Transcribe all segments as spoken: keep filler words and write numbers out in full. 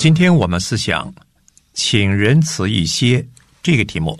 今天我们思想请仁慈一些这个题目。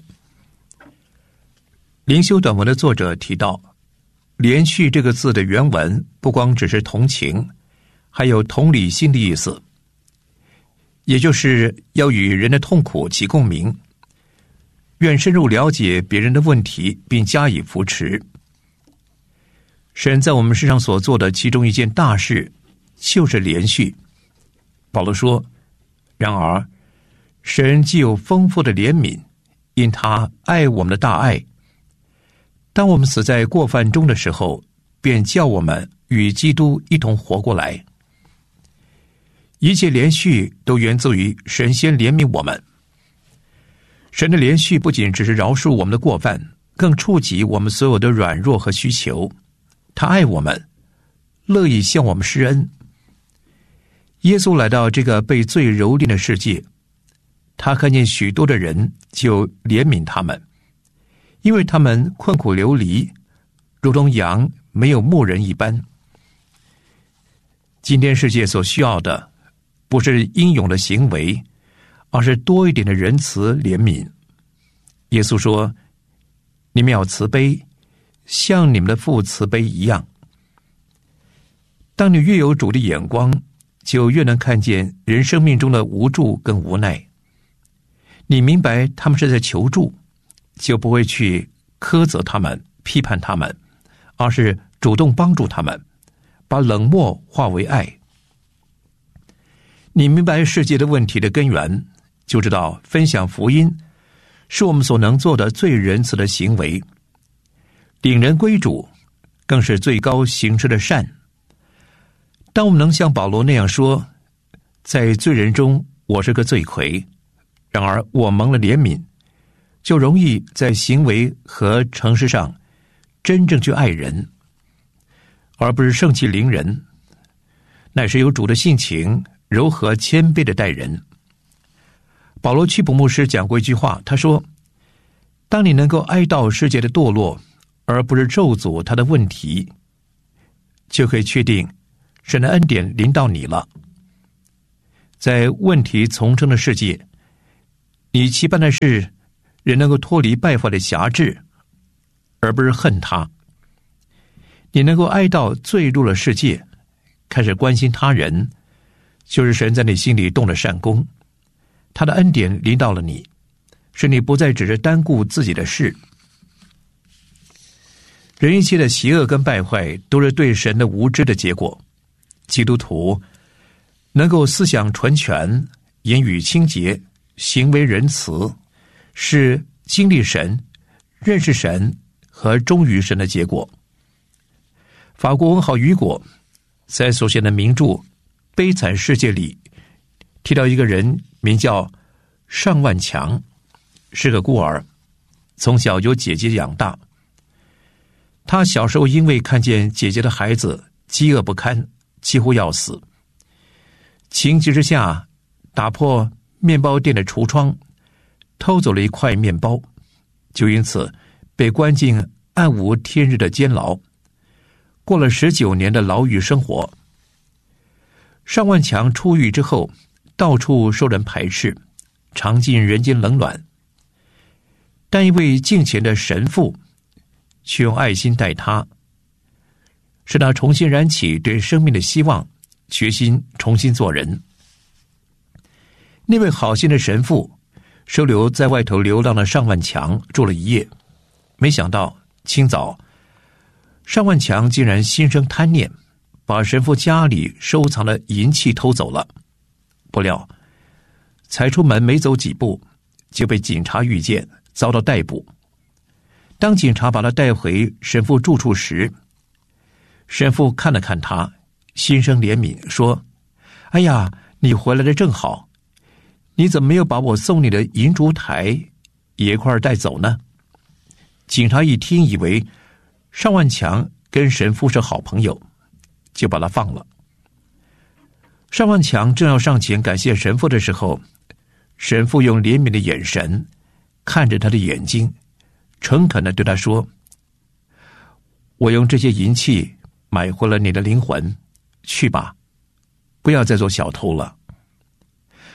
灵修短文的作者提到，连续这个字的原文不光只是同情，还有同理心的意思，也就是要与人的痛苦起共鸣，愿深入了解别人的问题并加以扶持。神在我们身上所做的其中一件大事就是连续。保罗说，然而神既有丰富的怜悯，因他爱我们的大爱，当我们死在过犯中的时候，便叫我们与基督一同活过来。一切连续都源自于神先怜悯我们。神的连续不仅只是饶恕我们的过犯，更触及我们所有的软弱和需求。他爱我们，乐意向我们施恩。耶稣来到这个被罪蹂躏的世界，他看见许多的人，就怜悯他们，因为他们困苦流离，如同羊没有牧人一般。今天世界所需要的不是英勇的行为，而是多一点的仁慈怜悯。耶稣说，你们要慈悲，像你们的父慈悲一样。当你越有主的眼光，就越能看见人生命中的无助跟无奈。你明白他们是在求助，就不会去苛责他们、批判他们，而是主动帮助他们，把冷漠化为爱。你明白世界的问题的根源，就知道分享福音是我们所能做的最仁慈的行为。领人归主更是最高行之的善。当我们能像保罗那样说，在罪人中我是个罪魁，然而我蒙了怜悯，就容易在行为和诚实上真正去爱人，而不是盛气凌人，乃是有主的性情，柔和谦卑的待人。保罗屈普牧师讲过一句话，他说，当你能够哀悼世界的堕落，而不是咒诅他的问题，就可以确定神的恩典临到你了。在问题丛生的世界，你期盼的是人能够脱离败坏的辖制，而不是恨他。你能够哀悼坠入了世界，开始关心他人，就是神在你心里动了善功，他的恩典临到了你，使你不再只是单顾自己的事。人一切的邪恶跟败坏都是对神的无知的结果。基督徒能够思想纯全，言语清洁，行为仁慈，是经历神、认识神和忠于神的结果。法国文豪雨果在所写的名著《悲惨世界》里提到一个人，名叫尚万强，是个孤儿，从小由姐姐养大。他小时候因为看见姐姐的孩子饥饿不堪，几乎要死，情急之下打破面包店的橱窗，偷走了一块面包，就因此被关进暗无天日的监牢，过了十九年的牢狱生活。尚万强出狱之后，到处受人排斥，尝尽人间冷暖，但一位敬虔的神父却用爱心待他，使他重新燃起对生命的希望，决心重新做人。那位好心的神父收留在外头流浪的尚万强住了一夜，没想到清早尚万强竟然心生贪念，把神父家里收藏的银器偷走了。不料才出门没走几步，就被警察遇见，遭到逮捕。当警察把他带回神父住处时，神父看了看他，心生怜悯，说，哎呀，你回来的正好，你怎么没有把我送你的银烛台也一块带走呢？警察一听，以为尚万强跟神父是好朋友，就把他放了。尚万强正要上前感谢神父的时候，神父用怜悯的眼神看着他的眼睛，诚恳地对他说，我用这些银器买回了你的灵魂，去吧，不要再做小偷了。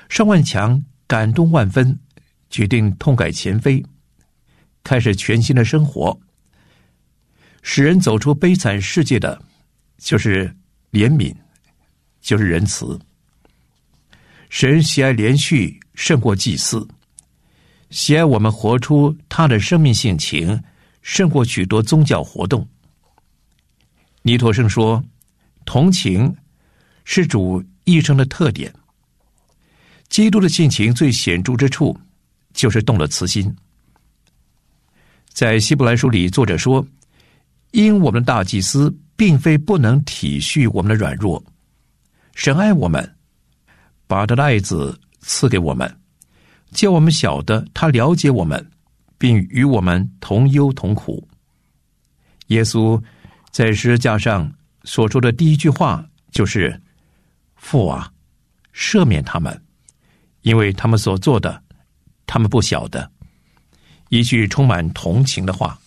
尚万强感动万分，决定痛改前非，开始全新的生活。使人走出悲惨世界的，就是怜悯，就是仁慈。神喜爱连续胜过祭祀，喜爱我们活出他的生命性情，胜过许多宗教活动。尼陀生说，同情是主一生的特点。基督的性情最显著之处，就是动了慈心。在希伯来书里，作者说，因我们的大祭司并非不能体恤我们的软弱，神爱我们，把他的爱子赐给我们，叫我们晓得他了解我们，并与我们同忧同苦。耶稣在十字架上所说的第一句话就是：父啊，赦免他们，因为他们所做的，他们不晓得。一句充满同情的话。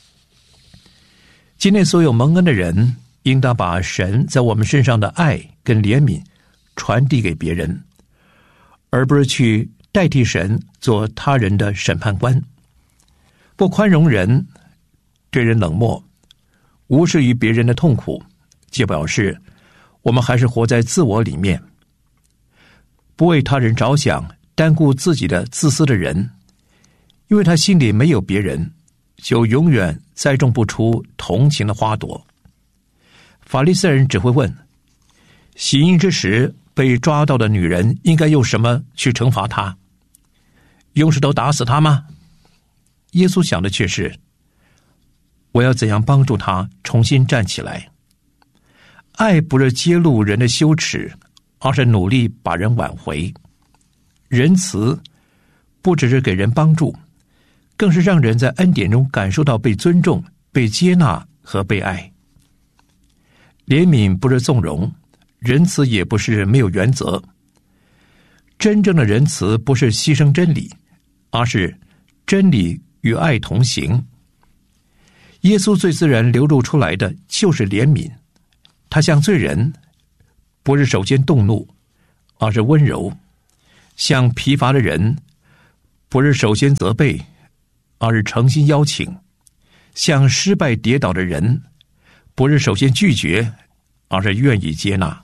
今天所有蒙恩的人，应当把神在我们身上的爱跟怜悯传递给别人，而不是去代替神做他人的审判官。不宽容人，对人冷漠，无视于别人的痛苦，就表示我们还是活在自我里面。不为他人着想，单顾自己的自私的人，因为他心里没有别人，就永远栽种不出同情的花朵。法利赛人只会问，行淫之时被抓到的女人应该用什么去惩罚她？用石头打死她吗？耶稣想的却是，我要怎样帮助她重新站起来。爱不是揭露人的羞耻，而是努力把人挽回。仁慈不只是给人帮助，更是让人在恩典中感受到被尊重、被接纳和被爱。怜悯不是纵容，仁慈也不是没有原则。真正的仁慈不是牺牲真理，而是真理与爱同行。耶稣最自然流露出来的就是怜悯，他向罪人不是首先动怒，而是温柔；向疲乏的人不是首先责备，而是诚心邀请；向失败跌倒的人不是首先拒绝，而是愿意接纳。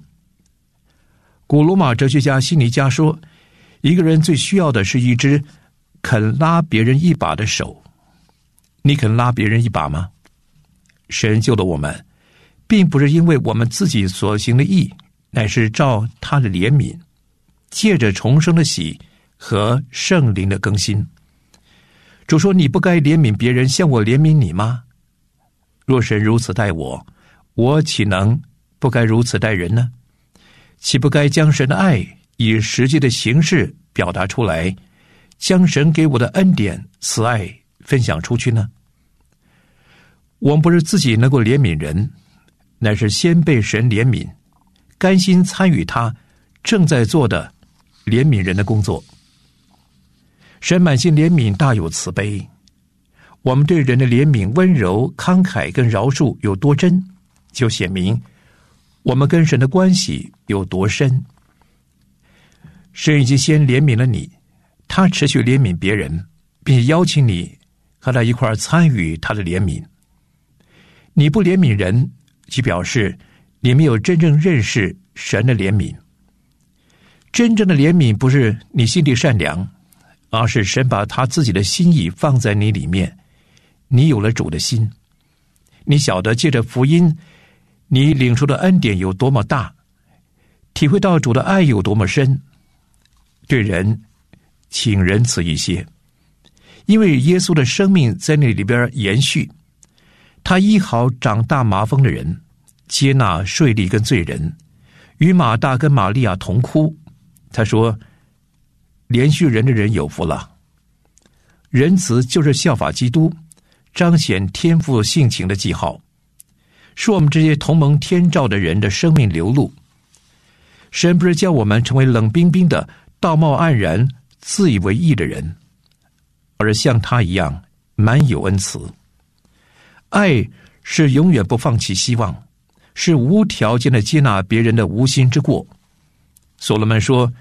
古罗马哲学家西尼加说，一个人最需要的是一只肯拉别人一把的手。你肯拉别人一把吗？神救了我们，并不是因为我们自己所行的义，乃是照他的怜悯，借着重生的喜和圣灵的更新。主说，你不该怜悯别人像我怜悯你吗？若神如此待我，我岂能不该如此待人呢？岂不该将神的爱以实际的形式表达出来，将神给我的恩典慈爱分享出去呢？我们不是自己能够怜悯人，乃是先被神怜悯，甘心参与他正在做的怜悯人的工作。神满心怜悯，大有慈悲。我们对人的怜悯、温柔、慷慨跟饶恕有多真，就显明我们跟神的关系有多深。神已经先怜悯了你，他持续怜悯别人，并且邀请你和他一块参与他的怜悯。你不怜悯人，即表示你没有真正认识神的怜悯。真正的怜悯不是你心地善良，而是神把他自己的心意放在你里面，你有了主的心。你晓得借着福音，你领受的恩典有多么大，体会到主的爱有多么深。对人请仁慈一些，因为耶稣的生命在那里边延续。他医好长大麻风的人，接纳税吏跟罪人，与马大跟玛利亚同哭。他说，连续人的人有福了。仁慈就是效法基督，彰显天父性情的记号，是我们这些同蒙天照的人的生命流露。神不是叫我们成为冷冰冰的道貌岸然自以为义的人，而是像他一样满有恩慈。爱是永远不放弃希望，是无条件的接纳别人的无心之过。所罗门说，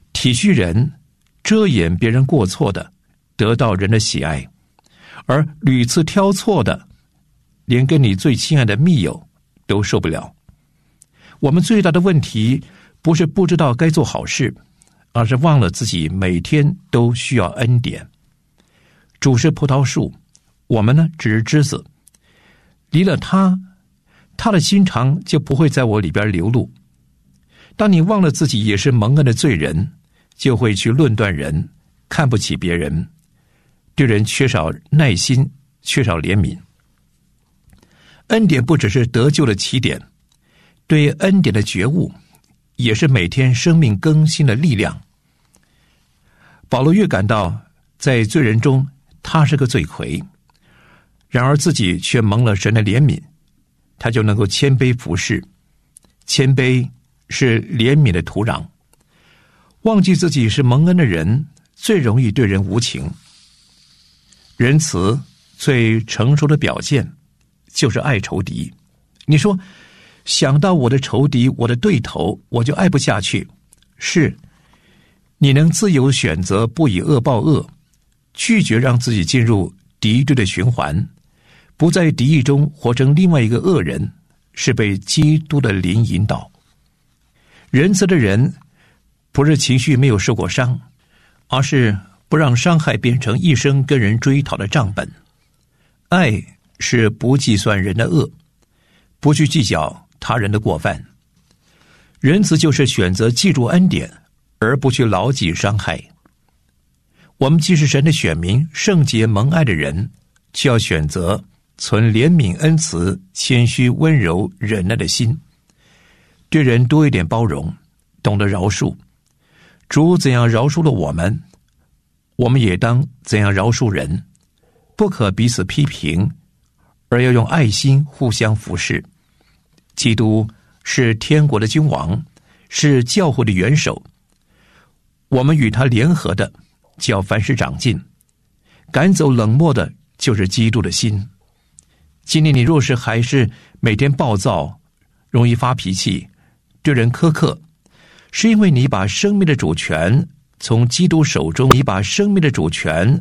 体恤人、遮掩别人过错的，得到人的喜爱；而屡次挑错的，连跟你最亲爱的密友都受不了。我们最大的问题不是不知道该做好事，而是忘了自己每天都需要恩典。主是葡萄树，我们呢只是枝子，离了他，他的心肠就不会在我里边流露。当你忘了自己也是蒙恩的罪人，就会去论断人，看不起别人，对人缺少耐心，缺少怜悯。恩典不只是得救的起点，对恩典的觉悟也是每天生命更新的力量。保罗越感到在罪人中他是个罪魁，然而自己却蒙了神的怜悯，他就能够谦卑服侍。谦卑是怜悯的土壤。忘记自己是蒙恩的人，最容易对人无情。仁慈最成熟的表现就是爱仇敌。你说，想到我的仇敌，我的对头，我就爱不下去。是，你能自由选择不以恶报恶，拒绝让自己进入敌对的循环，不在敌意中活成另外一个恶人，是被基督的灵引导。仁慈的人不是情绪没有受过伤，而是不让伤害变成一生跟人追讨的账本。爱是不计算人的恶，不去计较他人的过犯。仁慈就是选择记住恩典，而不去牢记伤害。我们既是神的选民，圣洁蒙爱的人，就要选择存怜悯、恩慈、谦虚、温柔、忍耐的心，对人多一点包容，懂得饶恕。主怎样饶恕了我们，我们也当怎样饶恕人。不可彼此批评，而要用爱心互相服侍。基督是天国的君王，是教会的元首，我们与他联合的，就要凡事长进。赶走冷漠的，就是基督的心。今天你若是还是每天暴躁，容易发脾气，对人苛刻，是因为你把生命的主权从基督手中，你把生命的主权